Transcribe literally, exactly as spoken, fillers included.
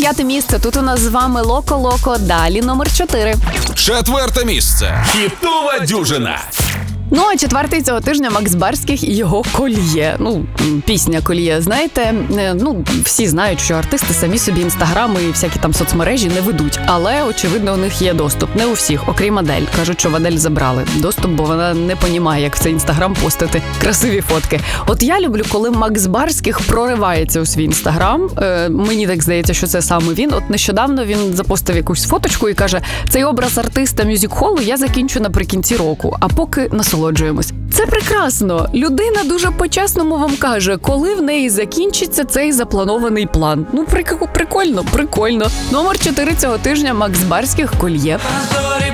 п'яте місце. Тут у нас з вами Локо-Локо. Далі номер чотири. Четверте місце. Хітова дюжина. Ну, а четвертий цього тижня Макс Барських і його «Кольє». Ну, пісня «Кольє», знаєте, ну, всі знають, що артисти самі собі інстаграми і всякі там соцмережі не ведуть. Але, очевидно, у них є доступ. Не у всіх, окрім Адель. Кажуть, що в Адель забрали доступ, бо вона не понімає, як в цей інстаграм постити красиві фотки. От я люблю, коли Макс Барських проривається у свій інстаграм. Е, мені так здається, що це саме він. От нещодавно він запостив якусь фоточку і каже, цей образ артиста мюзик-холу я закінчу наприкінці року, а поки насолоджуємось. Це прекрасно. Людина дуже по-чесному вам каже, коли в неї закінчиться цей запланований план. Ну, прик- прикольно, прикольно. Номер чотири цього тижня Макс Барських «Кольє». Зорі